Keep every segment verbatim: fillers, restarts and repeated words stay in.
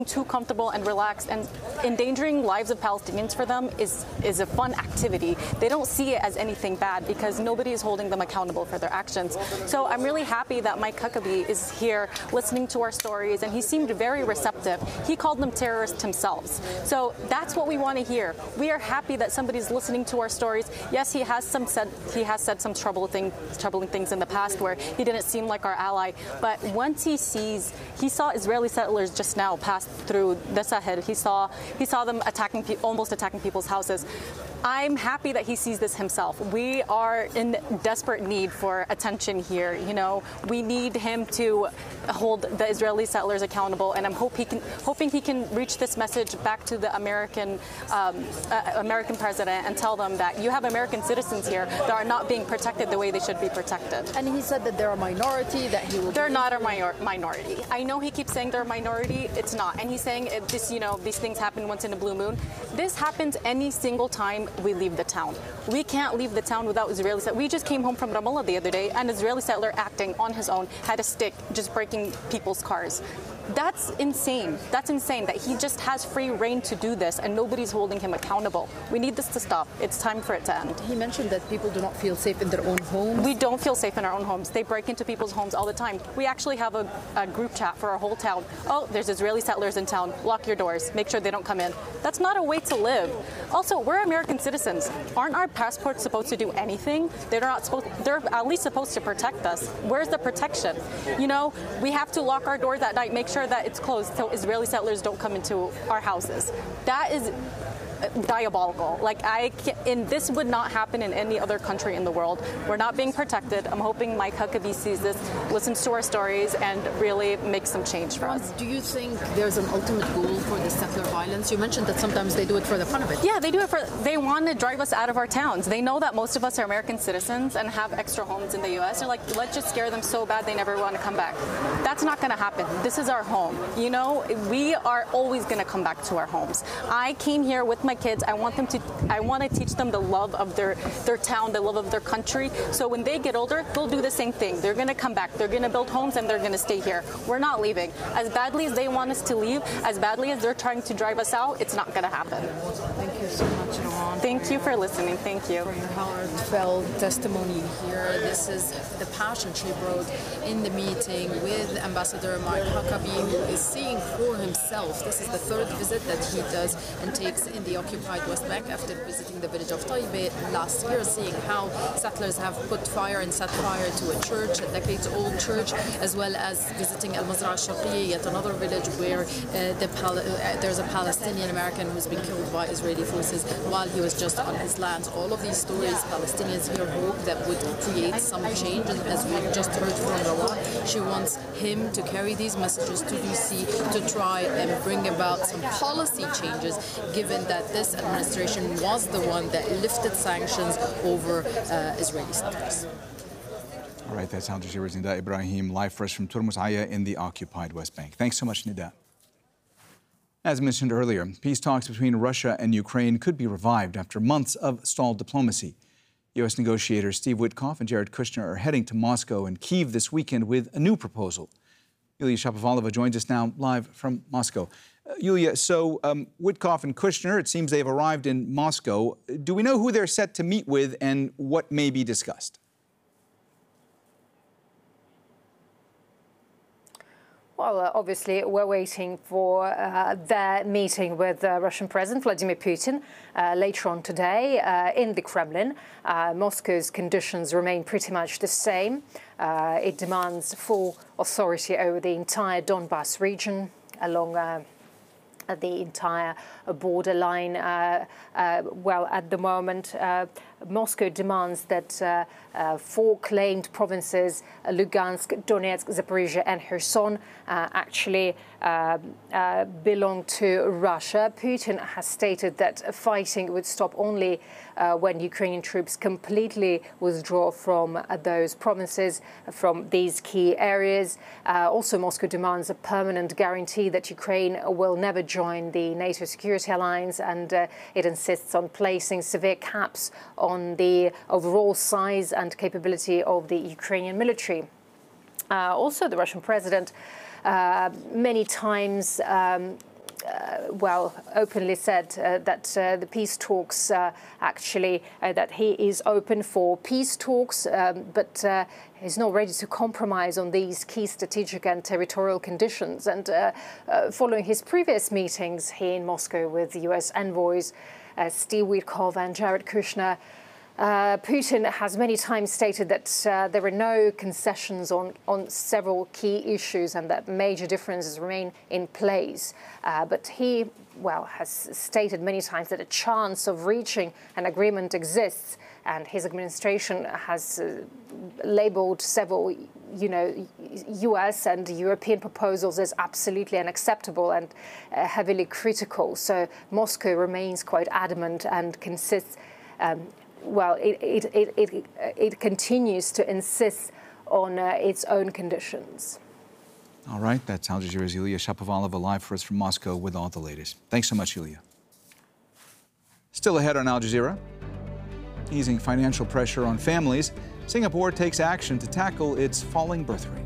too comfortable and relaxed, and endangering lives of Palestinians for them is is a fun activity. They don't see it as anything bad because nobody is holding them accountable for their actions. So I'm really happy that Mike Huckabee is here listening to our stories, and he seemed very receptive. He called them terrorists himself. So that's what we want to hear. We are happy that somebody's listening to our stories. Yes, he has some said he has said some troubling thing, troubling things in the past where he didn't seem like our ally, but once he sees, he saw Israeli settlers just now pass through the Sahel. He saw he saw them attacking, almost attacking people's houses. I'm happy that he sees this himself. We are in desperate need for attention here. You know, we need him to hold the Israeli settlers accountable, and I'm hope he can, hoping he can reach this message back to the American um, uh, American president and tell them that you have American citizens here that are not being protected the way they should be protected. And he said that they're a minority, that he will. They're not a minor minority. I know he keeps saying they're a minority. It's not, and he's saying it, this. You know, these things happen once in a blue moon. This happens any single time we leave the town. We can't leave the town without Israeli settlers. We just came home from Ramallah the other day, an Israeli settler acting on his own had a stick just breaking people's cars. That's insane. That's insane that he just has free reign to do this and nobody's holding him accountable. We need this to stop. It's time for it to end. He mentioned that people do not feel safe in their own homes. We don't feel safe in our own homes. They break into people's homes all the time. We actually have a, a group chat for our whole town. Oh, there's Israeli settlers in town. Lock your doors. Make sure they don't come in. That's not a way to live. Also, we're American citizens. Aren't our passports supposed to do anything? They're not supposed. They're at least supposed to protect us. Where's the protection? You know, we have to lock our doors at night. Make sure that it's closed so Israeli settlers don't come into our houses. That is diabolical. Like I can, and this would not happen in any other country in the world. We're not being protected. I'm hoping Mike Huckabee sees this, listens to our stories, and really makes some change for us. Do you think there's an ultimate goal for the settler violence? You mentioned that sometimes they do it for the fun of it. Yeah, they do it for, they want to drive us out of our towns. They know that most of us are American citizens and have extra homes in the U S. They're like, let's just scare them so bad they never want to come back. That's not going to happen. This is our home. You know, we are always going to come back to our homes. I came here with my kids. I want them to, I want to teach them the love of their, their town, the love of their country. So when they get older, they'll do the same thing. They're going to come back. They're going to build homes and they're going to stay here. We're not leaving. As badly as they want us to leave, as badly as they're trying to drive us out, it's not going to happen. Thank you so much, Rohan. Thank you for listening. Thank you. For your heartfelt testimony here. This is the passion she brought in the meeting with Ambassador Mike Huckabee, who is seeing for himself. This is the third visit that he does and takes in the occupied West Bank after visiting the village of Taibeh last year, seeing how settlers have put fire and set fire to a church, a decades-old church, as well as visiting Al-Mazra al-Sharqiyya, yet another village where uh, the Pal uh, there's a Palestinian American who's been killed by Israeli forces while he was just on his land. All of these stories, Palestinians here hope that would create some change, and as we just heard from Rohan, she wants him to carry these messages to D C to try and bring about some policy changes, given that this administration was the one that lifted sanctions over uh, Israeli settlers. All right, that's Al Jazeera's Nida Ibrahim, live for us from Turmus Aya in the occupied West Bank. Thanks so much, Nida. As mentioned earlier, peace talks between Russia and Ukraine could be revived after months of stalled diplomacy. U S negotiators Steve Witkoff and Jared Kushner are heading to Moscow and Kyiv this weekend with a new proposal. Yulia Shapovalova joins us now live from Moscow. Uh, Yulia, so um, Witkoff and Kushner, it seems they've arrived in Moscow. Do we know who they're set to meet with and what may be discussed? Well, uh, obviously, we're waiting for uh, their meeting with uh, Russian President Vladimir Putin uh, later on today uh, in the Kremlin. Uh, Moscow's conditions remain pretty much the same. Uh, it demands full authority over the entire Donbas region along uh, the entire borderline. Uh, uh, well, at the moment, uh, Moscow demands that uh, uh, four claimed provinces, uh, Lugansk, Donetsk, Zaporizhia and Kherson, uh, actually uh, uh, belong to Russia. Putin has stated that fighting would stop only uh, when Ukrainian troops completely withdraw from uh, those provinces, from these key areas. Uh, also, Moscow demands a permanent guarantee that Ukraine will never join the NATO security alliance, and uh, it insists on placing severe caps on the overall size and capability of the Ukrainian military. Uh, also, the Russian president uh, many times um, uh, well, openly said uh, that uh, the peace talks, uh, actually, uh, that he is open for peace talks, um, but uh, he's not ready to compromise on these key strategic and territorial conditions. And uh, uh, following his previous meetings here in Moscow with the U S envoys, uh, Steve Witkoff and Jared Kushner, Uh, Putin has many times stated that uh, there are no concessions on, on several key issues and that major differences remain in place. Uh, but he, well, has stated many times that a chance of reaching an agreement exists, and his administration has uh, labeled several, you know, U S and European proposals as absolutely unacceptable and uh, heavily critical. So Moscow remains quite adamant and consists. Um, Well, it, it, it, it, it continues to insist on uh, its own conditions. All right, that's Al Jazeera's Yulia Shapovalova live for us from Moscow with all the latest. Thanks so much, Yulia. Still ahead on Al Jazeera, easing financial pressure on families, Singapore takes action to tackle its falling birth rate.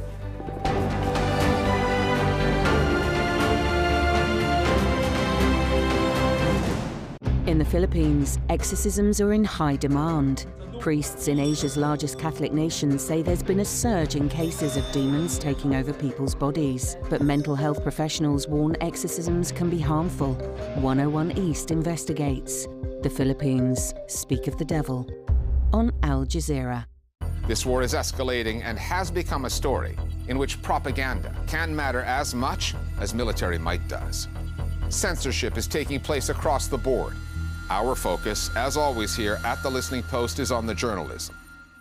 In the Philippines, exorcisms are in high demand. Priests in Asia's largest Catholic nation say there's been a surge in cases of demons taking over people's bodies. But mental health professionals warn exorcisms can be harmful. one oh one East investigates. The Philippines, speak of the devil. On Al Jazeera. This war is escalating and has become a story in which propaganda can matter as much as military might does. Censorship is taking place across the board. Our focus, as always here at The Listening Post, is on the journalism.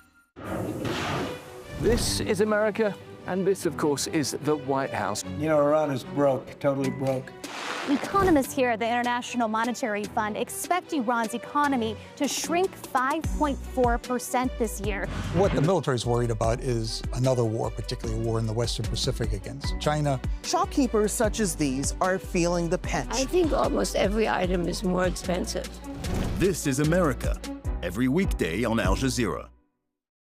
This is America, and this, of course, is the White House. You know, Iran is broke, totally broke. Economists here at the International Monetary Fund expect Iran's economy to shrink five point four percent this year. What the military is worried about is another war, particularly a war in the Western Pacific against China. Shopkeepers such as these are feeling the pinch. I think almost every item is more expensive. This is America, every weekday on Al Jazeera.